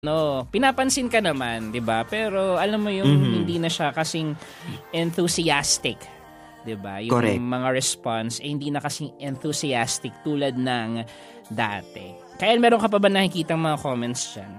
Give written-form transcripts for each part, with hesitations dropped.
no, pinapansin ka naman, 'di ba? Pero alam mo yung hindi na siya kasing enthusiastic, 'di ba? Yung Correct. mga response hindi na kasing enthusiastic tulad ng dati. Kaya meron ka pa ba nakikitang mga comments diyan?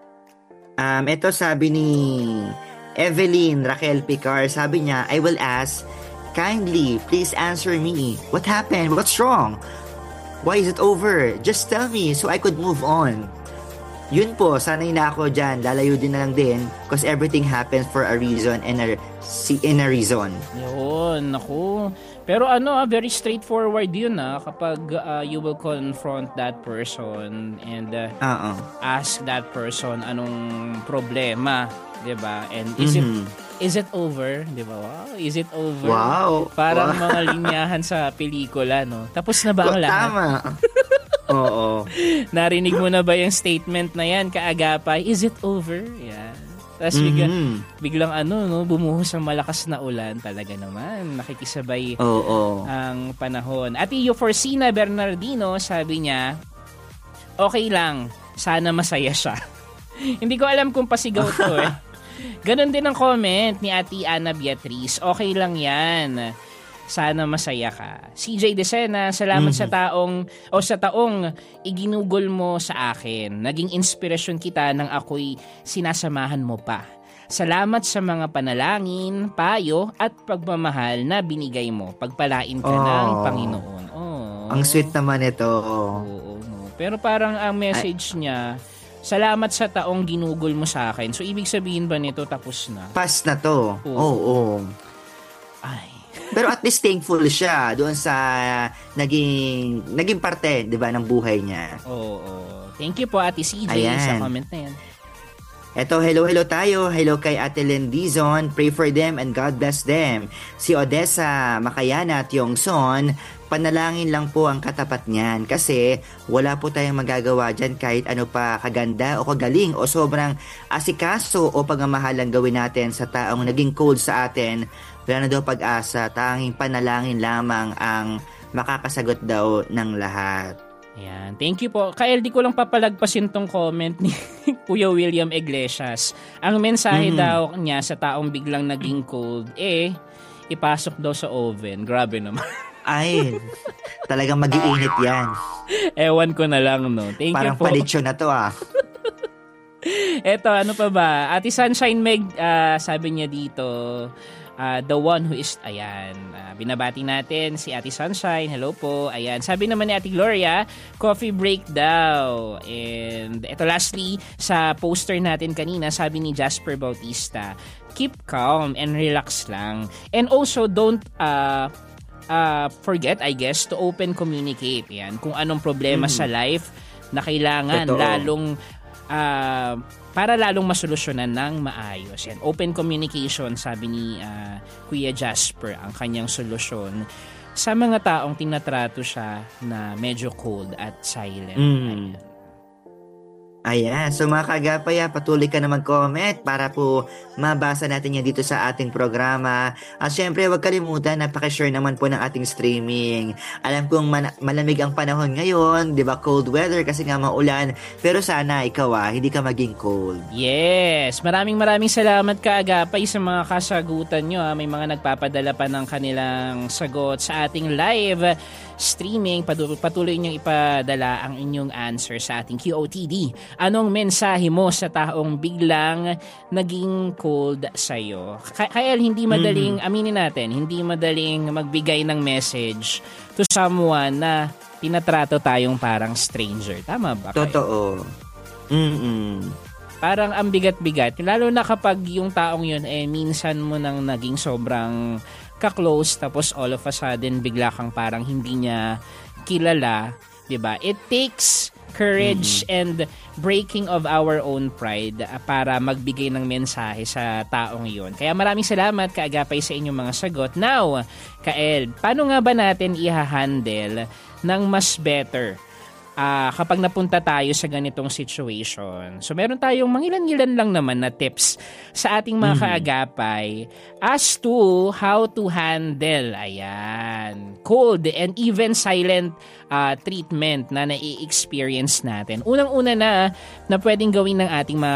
Ito sabi ni Evelyn Raquel Picar, sabi niya, I will ask, kindly, please answer me. What happened? What's wrong? Why is it over? Just tell me so I could move on. Yun po, sanay na ako dyan. Lalayo din na lang din because everything happens for a reason and in a reason. Yun, naku. Pero very straightforward yun kapag you will confront that person and ask that person anong problema, 'di ba? And is it over, 'di ba? Wow, is it over? Wow. Parang mga linyahan sa pelikula, no? Tapos na ba ang lahat? Tama. Oo. Narinig mo na ba yung statement na yan, kaagapay? Is it over? Yan. Tapos biglang bumuhos ang malakas na ulan. Talaga naman, nakikisabay ang panahon. At Euphorcina Bernardino, sabi niya, okay lang, sana masaya siya. Hindi ko alam kung pasigaw to eh. Ganon din ang comment ni Ate Ana Beatriz, okay lang yan. Sana masaya ka. CJ Decena, salamat sa taong iginugol mo sa akin. Naging inspirasyon kita nang ako'y sinasamahan mo pa. Salamat sa mga panalangin, payo at pagmamahal na binigay mo. Pagpalain ka ng Panginoon. Ang sweet naman ito. Oo. Pero parang ang message niya, salamat sa taong ginugol mo sa akin. So ibig sabihin ba nito tapos na? Past na to. Oo. Ay. Pero at least thankful siya doon sa naging parte, 'di ba, ng buhay niya. Oo. Thank you po Ate CJ sa comment na 'yan. Eto, hello tayo. Hello kay Ate Lendizon. Pray for them and God bless them. Si Odessa Makayana at Yongson, panalangin lang po ang katapat niyan kasi wala po tayong magagawa dyan kahit ano pa kaganda o kagaling o sobrang asikaso o pagmamahalang gawin natin sa taong naging cold sa atin. Wala na daw pag-asa, tanging panalangin lamang ang makakasagot daw ng lahat. Ayan. Thank you po. Kaya di ko lang papalagpasin tong comment ni Kuya William Iglesias. Ang mensahe daw niya sa taong biglang naging cold, ipasok daw sa oven. Grabe naman. Ay, talagang mag-iinit yan. Ewan ko na lang, no? Thank Parang you po. Parang palitsyo na to Eto, ano pa ba? Ate Sunshine Meg, sabi niya dito, the one who is, binabati natin si Ate Sunshine, hello po, ayan. Sabi naman ni Ate Gloria, coffee break daw. And eto lastly, sa poster natin kanina, sabi ni Jasper Bautista, keep calm and relax lang. And also, don't forget, I guess, to open communicate. Yan, kung anong problema sa life na kailangan lalong para lalong masolusyonan ng maayos. Yan, open communication, sabi ni Kuya Jasper, ang kanyang solusyon sa mga taong tinatrato siya na medyo cold at silent. Ayan, so mga kaagapay, patuloy ka na mag-comment para po mabasa natin yan dito sa ating programa. At syempre, huwag kalimutan, napaka-share naman po ng ating streaming. Alam kong malamig ang panahon ngayon, di ba, cold weather kasi nga maulan. Pero sana ikaw hindi ka maging cold. Yes, maraming salamat kaagapay sa mga kasagutan nyo. May mga nagpapadala pa ng kanilang sagot sa ating live streaming. Patuloy niyong ipadala ang inyong answer sa ating QOTD. Anong mensahe mo sa taong biglang naging cold sa'yo? Kaya hindi madaling, aminin natin, hindi madaling magbigay ng message to someone na tinatrato tayong parang stranger. Tama ba kayo? Totoo. Parang ang bigat-bigat. Lalo na kapag yung taong yun, minsan mo nang naging sobrang ka-close, tapos all of a sudden, bigla kang parang hindi niya kilala. Diba? It takes courage and breaking of our own pride para magbigay ng mensahe sa taong iyon. Kaya maraming salamat kaagapay sa inyong mga sagot. Now, Kael, paano nga ba natin i-handle ng mas better kapag napunta tayo sa ganitong situation? So meron tayong mangilan-ngilan lang naman na tips sa ating mga kaagapay as to how to handle cold and even silent treatment na nai-experience natin. Unang-una na pwedeng gawin ng ating mga